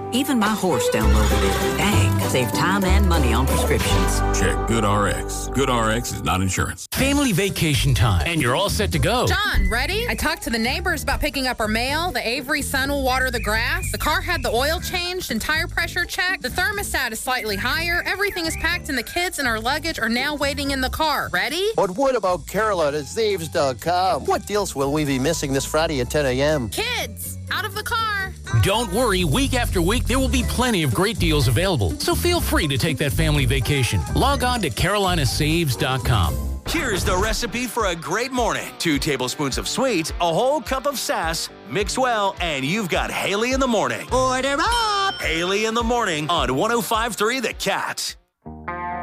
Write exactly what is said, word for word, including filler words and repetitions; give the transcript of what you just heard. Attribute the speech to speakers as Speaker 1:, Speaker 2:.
Speaker 1: Even my horse downloaded it. Dang, save time and money on prescriptions.
Speaker 2: Check GoodRx. GoodRx is not insurance.
Speaker 3: Family vacation time, and you're all set to go.
Speaker 4: John, ready? I talked to the neighbors about picking up our mail. The Avery Sun will water the grass. The car had the oil changed and tire pressure checked. The thermostat is slightly higher. Everything is packed, and the kids and our luggage are now waiting in the car. Ready?
Speaker 5: But what about Carolyn at Zaves dot com? What deals will we be missing this Friday at ten a.m.?
Speaker 4: Kids, out of the car.
Speaker 3: Don't worry, week after week, there will be plenty of great deals available. So feel free to take that family vacation. Log on to Carolina Saves dot com.
Speaker 6: Here's the recipe for a great morning. Two tablespoons of sweet, a whole cup of sass, mix well, and you've got Haley in the morning.
Speaker 7: Order up!
Speaker 6: Haley in the morning on one oh five point three The Cat.